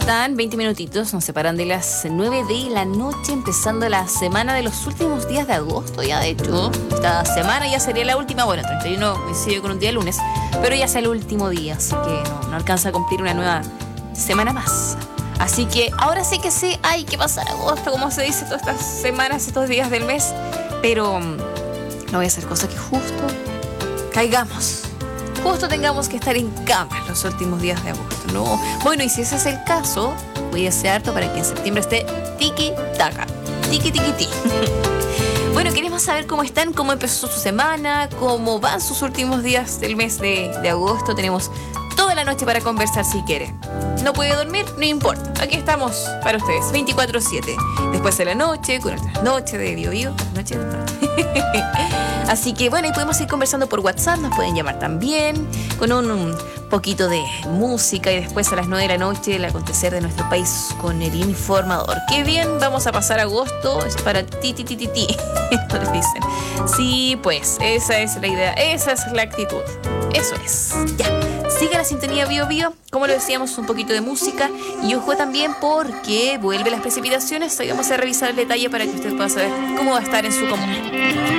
están? 20 minutitos, nos separan de las 9 de la noche, empezando la semana de los últimos días de agosto. Ya de hecho, esta semana ya sería la última. Bueno, 31 coincide con un día lunes, pero ya es el último día, así que no alcanza a cumplir una nueva semana más. Así que ahora sí que sí, hay que pasar agosto, como se dice, todas estas semanas, estos días del mes. Pero no voy a hacer cosa que justo caigamos, justo tengamos que estar en cama los últimos días de agosto, ¿no? Bueno, y si ese es el caso, cuídese harto para que en septiembre esté tiki-taka, tiki-tiki-ti. Bueno, queremos saber cómo están, cómo empezó su semana, cómo van sus últimos días del mes de agosto. Tenemos toda la noche para conversar si quiere. No puede dormir, no importa. Aquí estamos para ustedes, 24/7. Después de la noche, con otras noches de Bio. Noche. Así que bueno, y podemos ir conversando por WhatsApp. Nos pueden llamar también con un poquito de música. Y después a las 9 de la noche, el acontecer de nuestro país con el informador. Qué bien, vamos a pasar agosto. Es para ti. Esto les dicen. Sí, pues, esa es la idea. Esa es la actitud. Eso es. Ya. Sigue la sintonía Bio. Como lo decíamos, un poquito de música. Y ojo también porque vuelven las precipitaciones. Hoy vamos a revisar el detalle para que usted pueda saber cómo va a estar en su comuna.